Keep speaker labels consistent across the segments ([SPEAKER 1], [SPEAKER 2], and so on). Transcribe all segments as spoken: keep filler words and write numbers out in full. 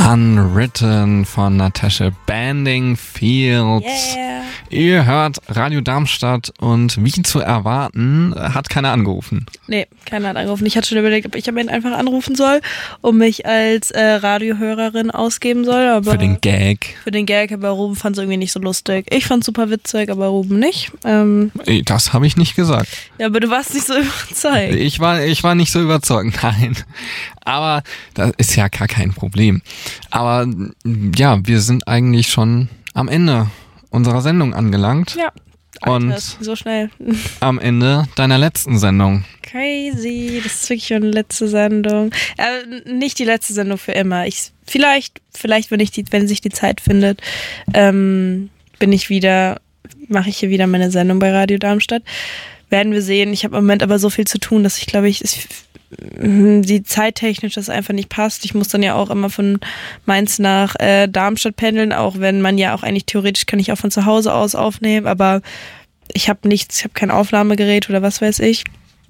[SPEAKER 1] Unwritten von Natasha Bedingfield.
[SPEAKER 2] Yeah.
[SPEAKER 1] Ihr hört Radio Darmstadt und wie zu erwarten, hat keiner angerufen.
[SPEAKER 2] Nee, keiner hat angerufen. Ich hatte schon überlegt, ob ich am Ende einfach anrufen soll und mich als äh, Radiohörerin ausgeben soll. Aber
[SPEAKER 1] für den Gag.
[SPEAKER 2] Für den Gag, aber Ruben fand es irgendwie nicht so lustig. Ich fand es super witzig, aber Ruben nicht. Ähm,
[SPEAKER 1] das habe ich nicht gesagt.
[SPEAKER 2] Ja, aber du warst nicht so überzeugt.
[SPEAKER 1] Ich war, ich war nicht so überzeugt, nein. Aber das ist ja gar kein Problem. Aber ja, wir sind eigentlich schon am Ende unserer Sendung angelangt.
[SPEAKER 2] Ja, Alter,
[SPEAKER 1] und
[SPEAKER 2] so schnell.
[SPEAKER 1] Am Ende deiner letzten Sendung.
[SPEAKER 2] Crazy, das ist wirklich eine letzte Sendung. Äh, nicht die letzte Sendung für immer. Ich, vielleicht, vielleicht, wenn ich die, wenn sich die Zeit findet, ähm, bin ich wieder, mache ich hier wieder meine Sendung bei Radio Darmstadt. Werden wir sehen. Ich habe im Moment aber so viel zu tun, dass ich glaube ich, es, die zeittechnisch das einfach nicht passt. Ich muss dann ja auch immer von Mainz nach äh, Darmstadt pendeln, auch wenn man ja auch eigentlich theoretisch kann ich auch von zu Hause aus aufnehmen, aber ich habe nichts, ich habe kein Aufnahmegerät oder was weiß ich.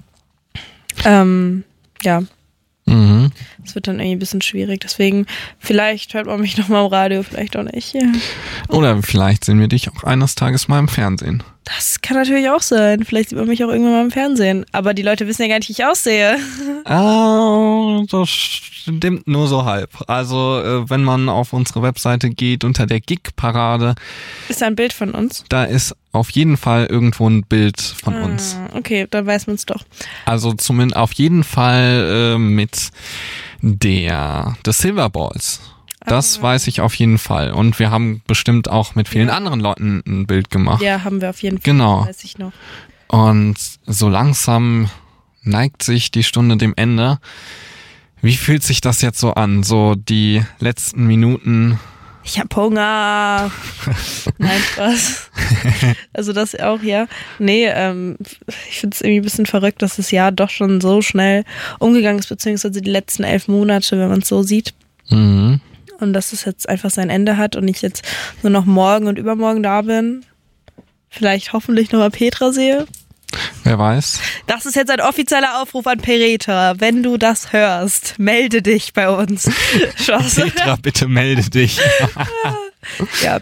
[SPEAKER 2] Ähm, ja.
[SPEAKER 1] Mhm.
[SPEAKER 2] Das wird dann irgendwie ein bisschen schwierig, deswegen vielleicht hört man mich nochmal im Radio, vielleicht auch nicht. Ja.
[SPEAKER 1] Oder vielleicht sehen wir dich auch eines Tages mal im Fernsehen.
[SPEAKER 2] Das kann natürlich auch sein. Vielleicht sieht man mich auch irgendwann mal im Fernsehen. Aber die Leute wissen ja gar nicht, wie ich aussehe.
[SPEAKER 1] Ah, das stimmt nur so halb. Also, äh, wenn man auf unsere Webseite geht, unter der Gig-Parade.
[SPEAKER 2] Ist da ein Bild von uns?
[SPEAKER 1] Da ist auf jeden Fall irgendwo ein Bild von
[SPEAKER 2] ah,
[SPEAKER 1] uns.
[SPEAKER 2] Okay, dann weiß man es doch.
[SPEAKER 1] Also zumindest auf jeden Fall äh, mit der The Silver Balls. Das ah. weiß ich auf jeden Fall. Und wir haben bestimmt auch mit vielen ja. anderen Leuten ein Bild gemacht.
[SPEAKER 2] Ja, haben wir auf jeden Fall.
[SPEAKER 1] Genau.
[SPEAKER 2] Weiß ich noch.
[SPEAKER 1] Und so langsam neigt sich die Stunde dem Ende. Wie fühlt sich das jetzt so an? So die letzten Minuten.
[SPEAKER 2] Ich hab Hunger. Nein, Spaß. Also das auch, ja. Nee, ähm, ich find's irgendwie ein bisschen verrückt, dass das Jahr doch schon so schnell umgegangen ist, beziehungsweise die letzten elf Monate, wenn man es so sieht.
[SPEAKER 1] Mhm.
[SPEAKER 2] Und dass es jetzt einfach sein Ende hat und ich jetzt nur noch morgen und übermorgen da bin. Vielleicht hoffentlich nochmal Petra sehe.
[SPEAKER 1] Wer weiß. Das
[SPEAKER 2] ist jetzt ein offizieller Aufruf an Petra. Wenn du das hörst, melde dich bei uns.
[SPEAKER 1] Petra, bitte melde dich.
[SPEAKER 2] Ja.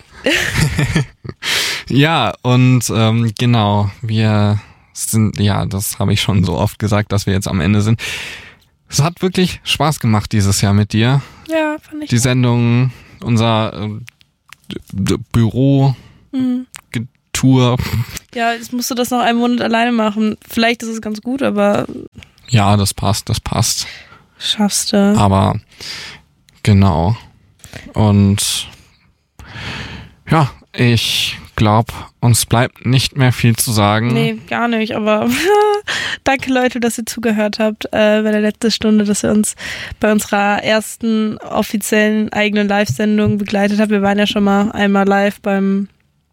[SPEAKER 1] Ja, und ähm, genau, wir sind, ja, das habe ich schon so oft gesagt, dass wir jetzt am Ende sind. Es hat wirklich Spaß gemacht dieses Jahr mit dir.
[SPEAKER 2] Ja, fand ich.
[SPEAKER 1] Die Sendung, unser äh, D- Büro, mhm. Tour.
[SPEAKER 2] Ja, jetzt musst du das noch einen Monat alleine machen. Vielleicht ist es ganz gut, aber...
[SPEAKER 1] Ja, das passt, das passt.
[SPEAKER 2] Schaffst du.
[SPEAKER 1] Aber, genau. Und ja, ich glaube, uns bleibt nicht mehr viel zu sagen.
[SPEAKER 2] Nee, gar nicht, aber danke Leute, dass ihr zugehört habt äh, bei der letzten Stunde, dass ihr uns bei unserer ersten offiziellen eigenen Live-Sendung begleitet habt. Wir waren ja schon mal einmal live beim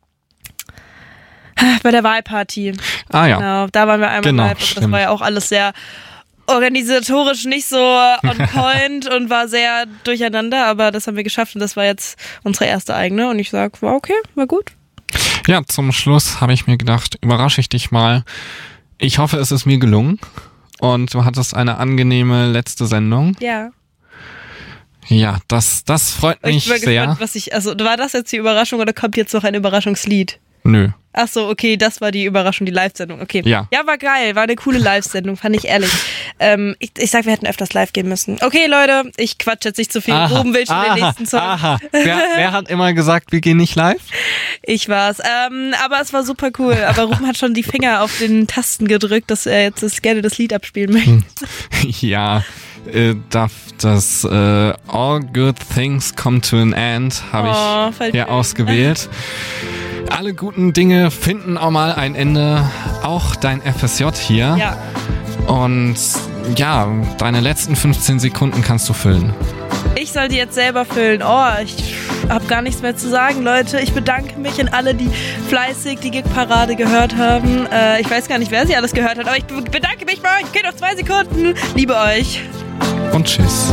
[SPEAKER 2] bei der Wahlparty.
[SPEAKER 1] Ah ja.
[SPEAKER 2] Genau, da waren wir einmal
[SPEAKER 1] genau,
[SPEAKER 2] live. Also das war ja auch alles sehr organisatorisch nicht so on point und war sehr durcheinander, aber das haben wir geschafft und das war jetzt unsere erste eigene und ich sag, war okay, war gut.
[SPEAKER 1] Ja, zum Schluss habe ich mir gedacht, überrasche ich dich mal. Ich hoffe, es ist mir gelungen und du hattest eine angenehme letzte Sendung.
[SPEAKER 2] Ja.
[SPEAKER 1] Ja, das, das freut mich
[SPEAKER 2] ich bin
[SPEAKER 1] sehr.
[SPEAKER 2] Gespannt, was ich, also war das jetzt die Überraschung oder kommt jetzt noch ein Überraschungslied?
[SPEAKER 1] Nö.
[SPEAKER 2] Ach so, okay, das war die Überraschung, die Live-Sendung, okay.
[SPEAKER 1] Ja.
[SPEAKER 2] Ja, war geil, war eine coole Live-Sendung, fand ich ehrlich. Ähm, ich, ich sag, wir hätten öfters live gehen müssen. Okay, Leute, ich quatsch jetzt nicht zu viel.
[SPEAKER 1] Aha,
[SPEAKER 2] Ruben will schon
[SPEAKER 1] aha,
[SPEAKER 2] den nächsten Song.
[SPEAKER 1] Aha. Wer, wer hat immer gesagt, wir gehen nicht live?
[SPEAKER 2] Ich war's. Ähm, aber es war super cool. Aber Ruben hat schon die Finger auf den Tasten gedrückt, dass er jetzt das, gerne das Lied abspielen möchte.
[SPEAKER 1] Ja, äh, das, das äh, All Good Things Come to an End habe
[SPEAKER 2] oh,
[SPEAKER 1] ich hier ausgewählt. Alle guten Dinge finden auch mal ein Ende. Auch dein F S J hier.
[SPEAKER 2] Ja.
[SPEAKER 1] Und ja, deine letzten fünfzehn Sekunden kannst du füllen.
[SPEAKER 2] Ich soll die jetzt selber füllen. Oh, ich habe gar nichts mehr zu sagen, Leute. Ich bedanke mich an alle, die fleißig die Gig-Parade gehört haben. Äh, ich weiß gar nicht, wer sie alles gehört hat, aber ich bedanke mich bei euch. Geht auf zwei Sekunden. Liebe euch.
[SPEAKER 1] Und tschüss.